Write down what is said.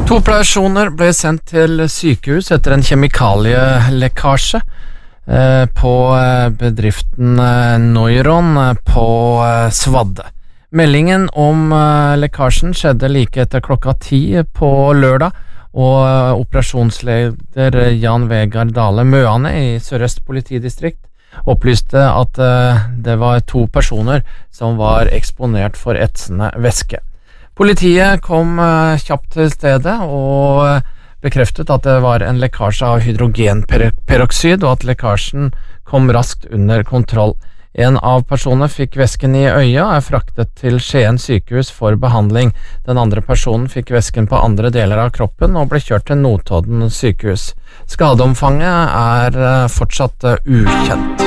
To personer ble sendt til sykehus etter en kjemikalielekkasje på bedriften Neuron på Svadde. Meldingen om lekkasjen skjedde like etter klokka 10 på lørdag, og operasjonsleder Jan Vegard Dale Møane i Sør-Øst politidistrikt opplyste at det var to personer som var eksponert for etsende væske. Politiet kom kjapt til stedet og bekreftet at det var en lekkasje av hydrogenperoksid, og at lekkasjen kom raskt under kontroll. En av personene fikk væsken i øya og fraktet til Skien sykehus for behandling. Den andre personen fikk væsken på andre deler av kroppen og ble kjørt til Notodden sykehus. Skadeomfanget er fortsatt ukjent.